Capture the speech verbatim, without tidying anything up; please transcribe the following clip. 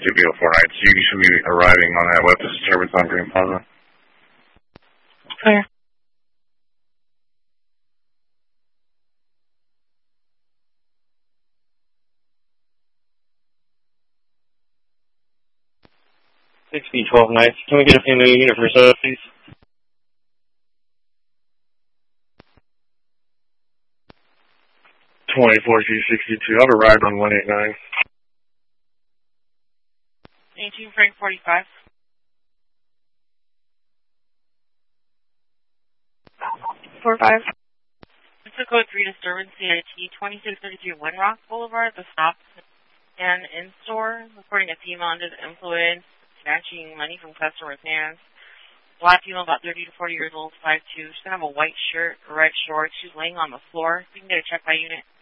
two B oh four Heights. You should be arriving on that west disturbance on Green Plaza. Clear. six B twelve Nights. Can we get a family unit for soda, please? twenty-four C sixty-two. I've arrived on one eighty-nine. eighteen Frank forty-five. four five. It's a code three disturbance, C I T, twenty-six thirty-two Windrock Boulevard, the stop and in-store, reporting a female under the influence, snatching money from customers' hands. Black female, about thirty to forty years old, five two. She's going to have a white shirt, red shorts. She's laying on the floor. You can get a check by unit.